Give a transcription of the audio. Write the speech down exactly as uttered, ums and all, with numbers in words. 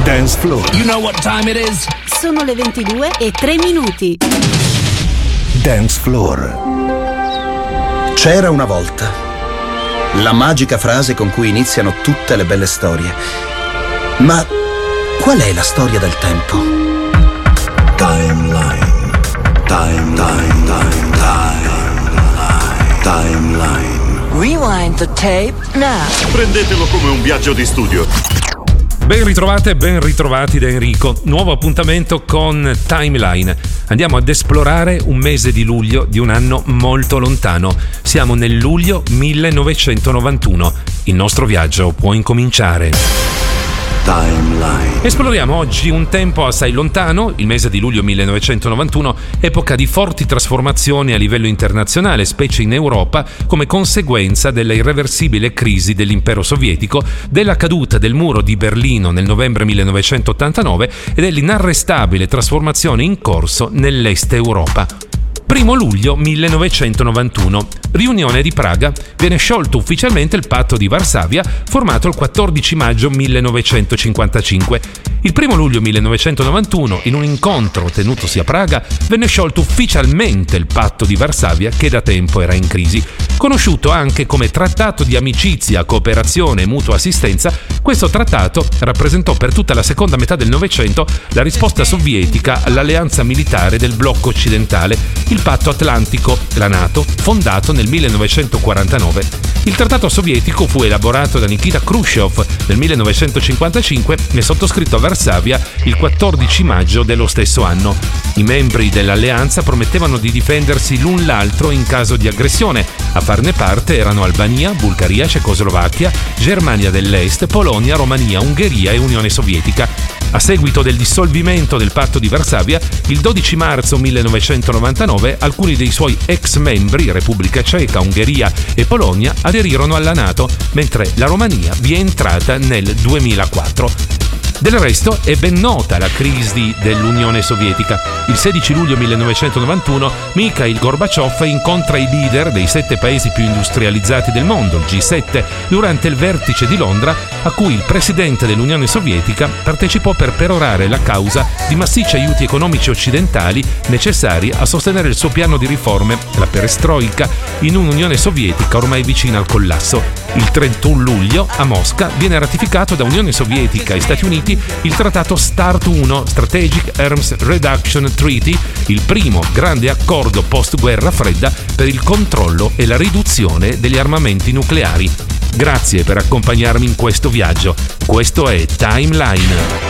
Dance Floor. You know what time it is? Sono le ventidue e tre minuti. Dance Floor. C'era una volta. La magica frase con cui iniziano tutte le belle storie. Ma qual è la storia del tempo? Timeline. Time, time, time, time, timeline. Rewind the tape now. Prendetelo come un viaggio di studio. Ben ritrovate e ben ritrovati da Enrico. Nuovo appuntamento con Timeline. Andiamo ad esplorare un mese di luglio di un anno molto lontano. Siamo nel luglio millenovecentonovantuno. Il nostro viaggio può incominciare. Timeline. Esploriamo oggi un tempo assai lontano, il mese di luglio millenovecentonovantuno, epoca di forti trasformazioni a livello internazionale, specie in Europa, come conseguenza della irreversibile crisi dell'impero sovietico, della caduta del muro di Berlino nel novembre millenovecentottantanove e dell'inarrestabile trasformazione in corso nell'est Europa. Primo luglio millenovecentonovantuno. Riunione di Praga. Viene sciolto ufficialmente il patto di Varsavia, formato il quattordici maggio millenovecentocinquantacinque. Il primo luglio millenovecentonovantuno, in un incontro tenutosi a Praga, venne sciolto ufficialmente il patto di Varsavia, che da tempo era in crisi. Conosciuto anche come Trattato di amicizia, cooperazione e mutua assistenza, questo trattato rappresentò per tutta la seconda metà del Novecento la risposta sovietica all'alleanza militare del blocco occidentale, il Patto Atlantico, la NATO, fondato nel millenovecentoquarantanove. Il trattato sovietico fu elaborato da Nikita Khrushchev nel millenovecentocinquantacinque e sottoscritto a Varsavia il quattordici maggio dello stesso anno. I membri dell'alleanza promettevano di difendersi l'un l'altro in caso di aggressione. A farne parte erano Albania, Bulgaria, Cecoslovacchia, Germania dell'Est, Polonia, Romania, Ungheria e Unione Sovietica. A seguito del dissolvimento del patto di Varsavia, il dodici marzo millenovecentonovantanove alcuni dei suoi ex membri, Repubblica Ceca, Ungheria e Polonia, aderirono alla NATO, mentre la Romania vi è entrata nel duemilaquattro. Del resto è ben nota la crisi dell'Unione Sovietica. Il sedici luglio millenovecentonovantuno Mikhail Gorbaciov incontra i leader dei sette paesi più industrializzati del mondo, il G sette, durante il vertice di Londra, a cui il presidente dell'Unione Sovietica partecipò per perorare la causa di massicci aiuti economici occidentali necessari a sostenere il suo piano di riforme, la perestroika, in un'Unione Sovietica ormai vicina al collasso. Il trentuno luglio a Mosca viene ratificato da Unione Sovietica e Stati Uniti il trattato START uno, Strategic Arms Reduction Treaty, il primo grande accordo post-guerra fredda per il controllo e la riduzione degli armamenti nucleari. Grazie per accompagnarmi in questo viaggio. Questo è Timeline.